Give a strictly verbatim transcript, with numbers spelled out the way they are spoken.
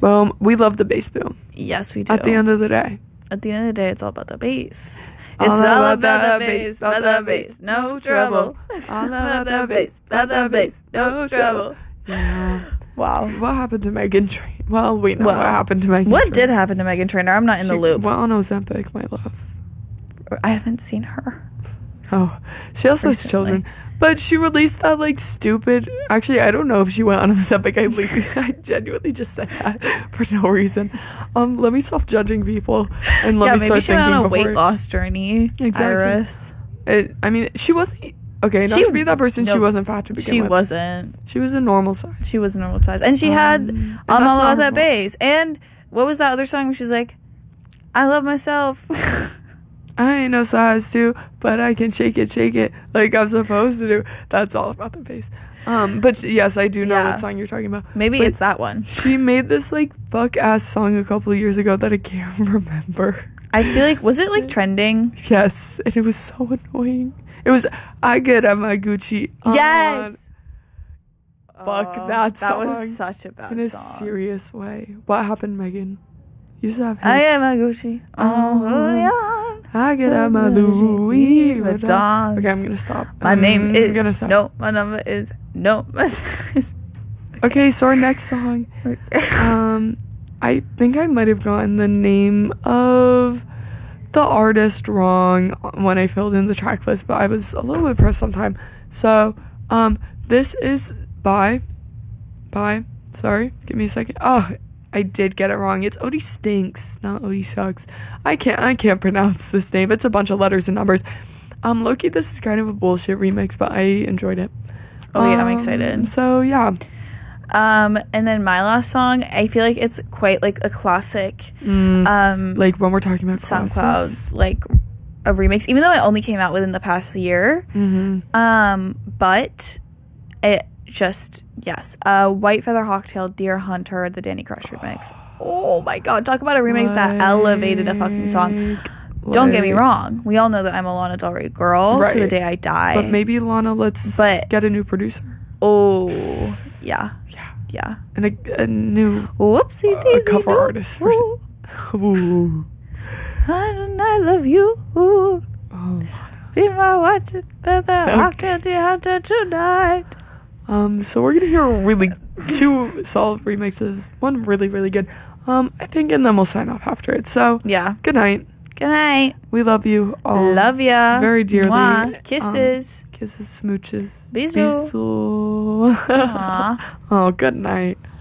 Boom. We love the bass boom. Yes, we do. At the end of the day. At the end of the day, it's all about the bass. It's all, all about, about the the bass, about the bass, no trouble. All about the bass, about the bass, no trouble. Yeah. Wow. What happened to Meghan Trainor? Well, we know well, what happened to Meghan What Trainor. did happen to Meghan Trainor? I'm not in she the loop. went on Ozempic, my love. I haven't seen her. Oh, she also Recently. has children. But she released that, like, stupid... Actually, I don't know if she went on Ozempic. I, le- I genuinely just said that for no reason. Um, let me stop judging people and let yeah, me maybe start she went thinking on a before... weight loss journey. Exactly. Iris. It, I mean, she wasn't... Okay, not She- to be that person, no, she wasn't fat to begin She with. wasn't. She was a normal size. She was a normal size. And she Um, had and I'm that's all about not her that fault. bass. And what was that other song where she's like, I love myself. I ain't no size two, but I can shake it, shake it like I'm supposed to do. That's all about the bass. Um, but yes, I do know Yeah. what song you're talking about. Maybe But it's that one. She made this like fuck ass song a couple of years ago that I can't remember. I feel like, was it like trending? Yes, and it was so annoying. It was I get at my Gucci. on. Yes. Fuck Oh, that That song. was such a bad In a song. serious way. What happened, Megan? You used to have hits. I am a Gucci. Oh, Oh, yeah. I get at my Louis Vuitton. Okay, I'm gonna stop. My I'm name is gonna stop. no. My number is no. Okay, so our next song. Um, I think I might have gotten the name of the artist wrong when I filled in the track list, but I was a little bit pressed on time. So, um, this is by, by. Sorry, give me a second. Oh, I did get it wrong. It's Odie Stinks, not Odie Sucks. I can't. I can't pronounce this name. It's a bunch of letters and numbers. Um, Loki, this is kind of a bullshit remix, but I enjoyed it. Oh yeah, I'm Um, excited. So yeah. Um, and then my last song, I feel like it's quite like a classic. Mm, Um, like when we're talking about SoundCloud classics. like a remix, even though it only came out within the past year. Mm-hmm. Um, but it just yes, uh, White Feather Hawktail, Deer Hunter, the Danny Crush remix. Oh my god, talk about a remix that elevated a fucking song. Like, Don't get me like- wrong, we all know that I'm a Lana Del Rey girl to the Right. day I die. But maybe Lana, let's But- get a new producer. oh yeah, Yeah. yeah. And a, a new Whoopsie uh, daisy. cover doo, artist. For, ooh. ooh. I, I love you. Ooh. Oh. Be my watch feather Hawktail, Deer Hunter tonight. Um, so we're gonna hear really two solid remixes. One really, really good. Um, I think, and then we'll sign off after it. So, Yeah. good night. Good night. We love you all. Love ya. Very dearly. Mwah. Um, Kisses. Kisses, smooches. Bisous. Bisous. Aw. Oh, good night.